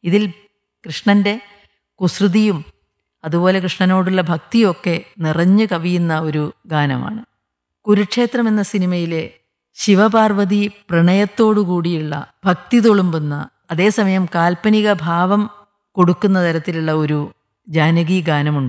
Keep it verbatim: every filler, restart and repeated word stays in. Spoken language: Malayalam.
ഇതിൽ കൃഷ്ണൻ്റെ കുസൃതിയും അതുപോലെ കൃഷ്ണനോടുള്ള ഭക്തിയൊക്കെ നിറഞ്ഞു കവിയുന്ന ഒരു ഗാനമാണ്. കുരുക്ഷേത്രം എന്ന സിനിമയിലെ ശിവപാർവതി പ്രണയത്തോടുകൂടിയുള്ള ഭക്തി തുളുമ്പുന്ന, അതേസമയം കാൽപ്പനിക ഭാവം കൊടുക്കുന്ന തരത്തിലുള്ള ഒരു ജാനകി ഗാനമുണ്ട്.